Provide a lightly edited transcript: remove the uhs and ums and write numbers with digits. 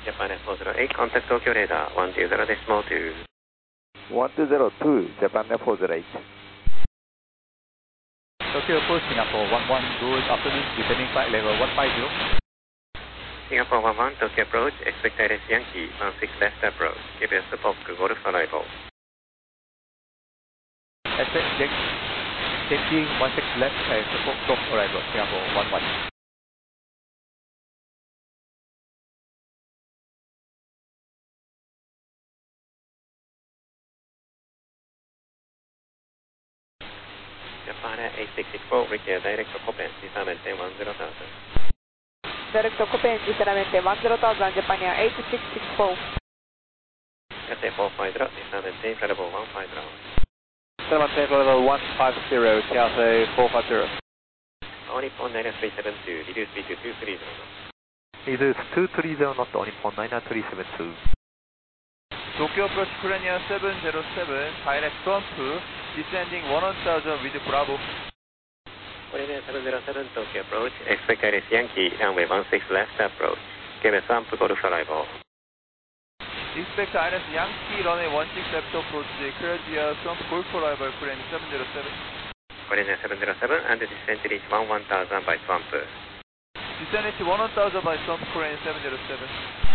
Japan F408, contact Tokyo radar 120.2. 1202, Japan F408. Tokyo approach Singapore 11, good afternoon, descending flight level 150. Singapore 11, Tokyo approach, expect ILS Yankee 16 left approach, give us the Fox Golf arrival. Expect Yankee 16 left and support Golf arrival, Singapore 11. Japan 8664, require direct to Copen, descendante 10,000. Direct to Copen, descendante 10,000, Japan 8664. Cathay 450, descendante incredible 150. Descendante level 150, Cathay 450. All Nippon 9372, reduce speed to 230 knots. Reduce 230 knot, Nippon 99372. Tokyo approach Korea 707, direct swamp, descending 1000 with Bravo. Korea 707, Tokyo approach, expect ILS Yankee, runway 16 left approach, give us swamp Golf arrival. Expect ILS Yankee, runway 16 left approach, clear the swamp Golf arrival, Korea 707. Korea 707, and descent reach 11,000 by swamp. Descent reach 1000 by swamp, Korea 707.